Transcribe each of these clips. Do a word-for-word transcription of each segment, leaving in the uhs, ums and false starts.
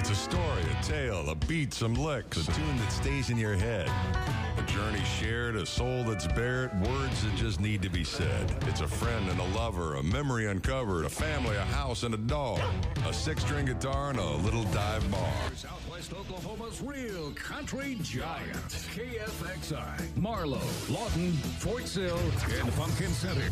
It's a story, a tale, a beat, some licks, a tune that stays in your head. A journey shared, a soul that's bared, words that just need to be said. It's a friend and a lover, a memory uncovered, a family, a house, and a dog. A six-string guitar and a little dive bar. Southwest Oklahoma's real country giant. K F X I, Marlow, Lawton, Fort Sill, and Pumpkin Center.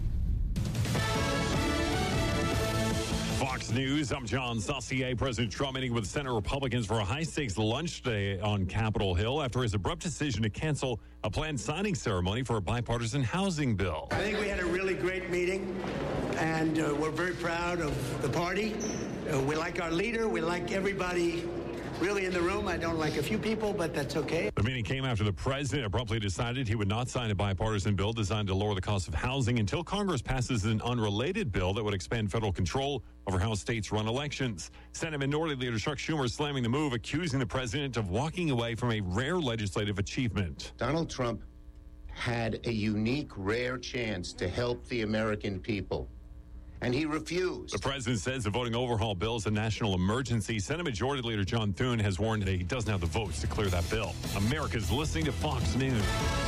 Fox News, I'm John Saucier. President Trump meeting with Senate Republicans for a high-stakes lunch today on Capitol Hill after his abrupt decision to cancel a planned signing ceremony for a bipartisan housing bill. I think we had a really great meeting, and uh, we're very proud of the party. Uh, we like our leader. We like everybody really in the room. I don't like a few people, but that's okay. The meeting came after the president abruptly decided he would not sign a bipartisan bill designed to lower the cost of housing until Congress passes an unrelated bill that would expand federal control over how states run elections. Senate Minority Leader Chuck Schumer slamming the move, accusing the president of walking away from a rare legislative achievement. Donald Trump had a unique, rare chance to help the American people, and he refused. The president says the voting overhaul bill is a national emergency. Senate Majority Leader John Thune has warned that he doesn't have the votes to clear that bill. America's listening to Fox News.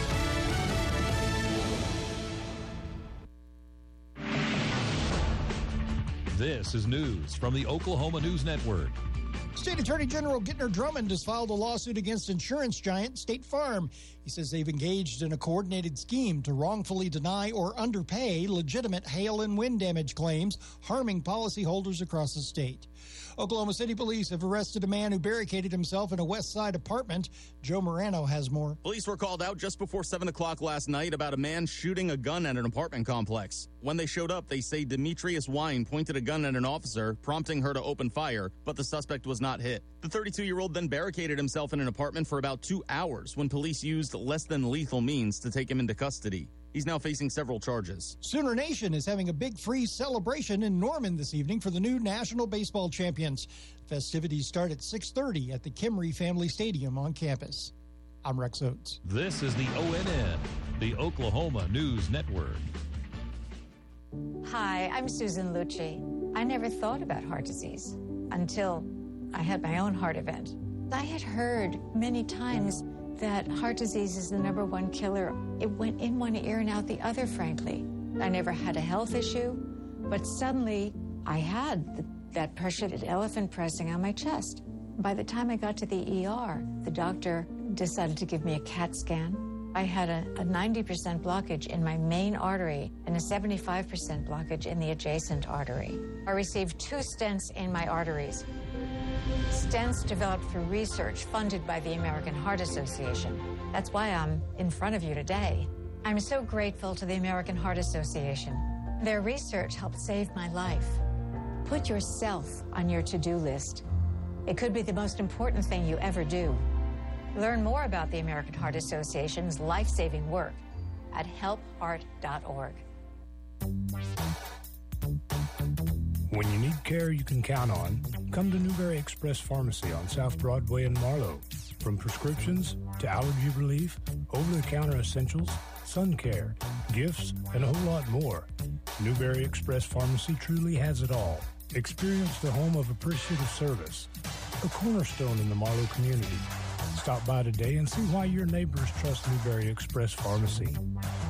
This is news from the Oklahoma News Network. State Attorney General Gittner Drummond has filed a lawsuit against insurance giant State Farm. He says they've engaged in a coordinated scheme to wrongfully deny or underpay legitimate hail and wind damage claims, harming policyholders across the state. Oklahoma City police have arrested a man who barricaded himself in a West Side apartment. Joe Morano has more. Police were called out just before seven o'clock last night about a man shooting a gun at an apartment complex. When they showed up, they say Demetrius Wine pointed a gun at an officer, prompting her to open fire, but the suspect was not hit. The thirty-two-year-old then barricaded himself in an apartment for about two hours when police used less than lethal means to take him into custody. He's now facing several charges. Sooner Nation is having a big free celebration in Norman this evening for the new National Baseball Champions. Festivities start at six thirty at the Kimry Family Stadium on campus. I'm Rex Oates. This is the O N N, the Oklahoma News Network. Hi, I'm Susan Lucci. I never thought about heart disease until I had my own heart event. I had heard many times that heart disease is the number one killer. It went in one ear and out the other, frankly. I never had a health issue, but suddenly I had the, that pressured elephant pressing on my chest. By the time I got to the E R, the doctor decided to give me a CAT scan. I had a, a ninety percent blockage in my main artery and a seventy-five percent blockage in the adjacent artery. I received two stents in my arteries. Stents developed through research funded by the American Heart Association. That's why I'm in front of you today. I'm so grateful to the American Heart Association. Their research helped save my life. Put yourself on your to-do list. It could be the most important thing you ever do. Learn more about the American Heart Association's life-saving work at help heart dot org. When you need care you can count on, come to Newberry Express Pharmacy on South Broadway in Marlow. From prescriptions to allergy relief, over-the-counter essentials, sun care, gifts, and a whole lot more, Newberry Express Pharmacy truly has it all. Experience the home of appreciative service, a cornerstone in the Marlow community. Stop by today and see why your neighbors trust Newberry Express Pharmacy.